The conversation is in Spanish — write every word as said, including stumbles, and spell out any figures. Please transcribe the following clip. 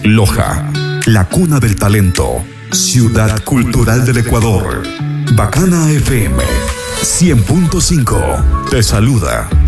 Loja, la cuna del talento, ciudad cultural del Ecuador. Bacana F M cien punto cinco te saluda.